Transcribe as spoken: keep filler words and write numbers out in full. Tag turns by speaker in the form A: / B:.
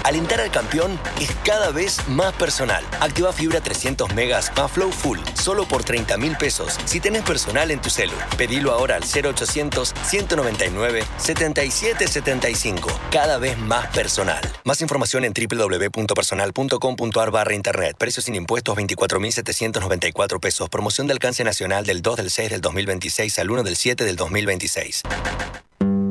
A: Alentar al campeón es cada vez más personal. Activa fibra trescientos megas más Flow Full, solo por treinta mil pesos. Si tenés personal en tu celu, pedilo ahora al cero ochocientos, ciento noventa y nueve, setenta y siete setenta y cinco. Cada vez más personal. Más información en doble u doble u doble u punto personal punto com punto a r barra internet. Precios sin impuestos veinticuatro mil setecientos noventa y cuatro pesos. Promoción de alcance nacional del dos del seis del dos mil veintiséis al uno del siete del dos mil veintiséis.